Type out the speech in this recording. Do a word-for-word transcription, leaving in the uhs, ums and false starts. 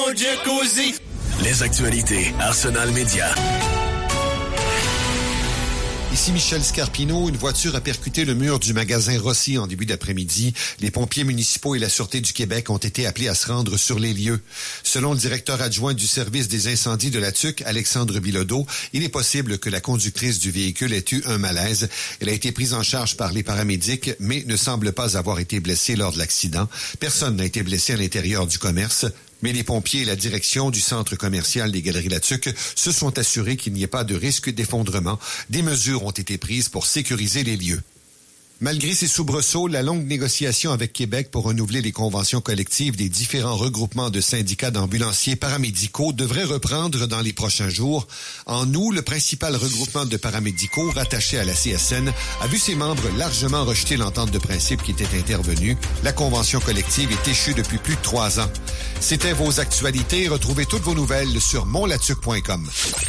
un jacuzzi. Les actualités Arsenal Média. Ici Michel Scarpino. Une voiture a percuté le mur du magasin Rossi en début d'après-midi. Les pompiers municipaux et la Sûreté du Québec ont été appelés à se rendre sur les lieux. Selon le directeur adjoint du service des incendies de la T U C, Alexandre Bilodeau, il est possible que la conductrice du véhicule ait eu un malaise. Elle a été prise en charge par les paramédics, mais ne semble pas avoir été blessée lors de l'accident. Personne n'a été blessé à l'intérieur du commerce. Mais les pompiers et la direction du centre commercial des Galeries La Tuque se sont assurés qu'il n'y ait pas de risque d'effondrement. Des mesures ont été prises pour sécuriser les lieux. Malgré ces soubresauts, la longue négociation avec Québec pour renouveler les conventions collectives des différents regroupements de syndicats d'ambulanciers paramédicaux devrait reprendre dans les prochains jours. En août, le principal regroupement de paramédicaux rattaché à la C S N a vu ses membres largement rejeter l'entente de principe qui était intervenue. La convention collective est échue depuis plus de trois ans. C'était vos actualités. Retrouvez toutes vos nouvelles sur mon latuc point com.